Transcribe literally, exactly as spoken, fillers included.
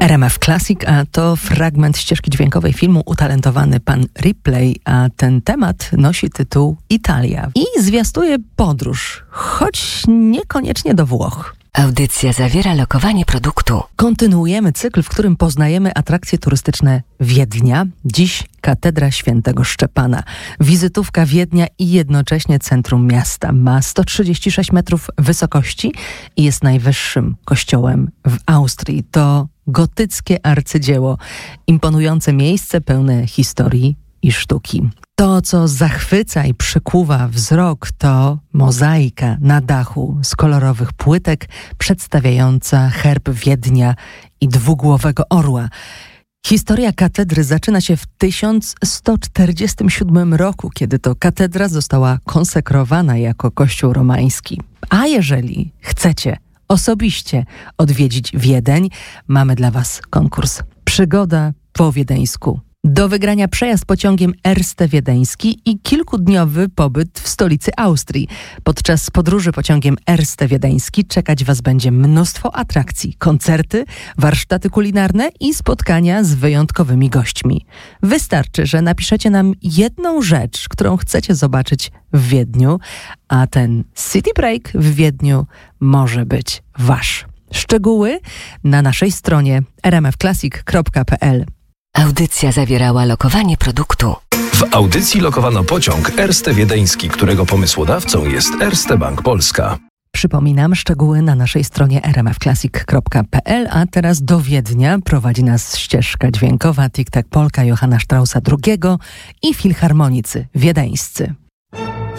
R M F Classic, a to fragment ścieżki dźwiękowej filmu Utalentowany pan Ripley, a ten temat nosi tytuł Italia i zwiastuje podróż, choć niekoniecznie do Włoch. Audycja zawiera lokowanie produktu. Kontynuujemy cykl, w którym poznajemy atrakcje turystyczne Wiednia. Dziś Katedra Świętego Szczepana. Wizytówka Wiednia i jednocześnie centrum miasta. Ma sto trzydzieści sześć metrów wysokości i jest najwyższym kościołem w Austrii. To gotyckie arcydzieło, imponujące miejsce pełne historii i sztuki. To, co zachwyca i przykuwa wzrok, to mozaika na dachu z kolorowych płytek przedstawiająca herb Wiednia i dwugłowego orła. Historia katedry zaczyna się w tysiąc sto czterdziestym siódmym roku, kiedy to katedra została konsekrowana jako kościół romański. A jeżeli chcecie osobiście odwiedzić Wiedeń, mamy dla Was konkurs Przygoda po wiedeńsku. Do wygrania przejazd pociągiem Erste Wiedeński i kilkudniowy pobyt w stolicy Austrii. Podczas podróży pociągiem Erste Wiedeński czekać Was będzie mnóstwo atrakcji, koncerty, warsztaty kulinarne i spotkania z wyjątkowymi gośćmi. Wystarczy, że napiszecie nam jedną rzecz, którą chcecie zobaczyć w Wiedniu, a ten city break w Wiedniu może być Wasz. Szczegóły na naszej stronie r m f classic kropka p l. Audycja zawierała lokowanie produktu. W audycji lokowano pociąg Erste Wiedeński, którego pomysłodawcą jest Erste Bank Polska. Przypominam, szczegóły na naszej stronie r m f classic kropka p l, a teraz do Wiednia prowadzi nas ścieżka dźwiękowa Tic Tac Polka Johanna Straussa drugiego i filharmonicy wiedeńscy.